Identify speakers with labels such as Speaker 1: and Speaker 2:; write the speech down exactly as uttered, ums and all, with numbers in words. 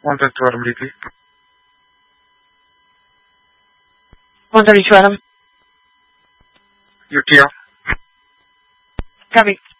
Speaker 1: one thirty-two Adam, D P.
Speaker 2: one thirty-two Adam.
Speaker 1: Your T L.
Speaker 2: Copy.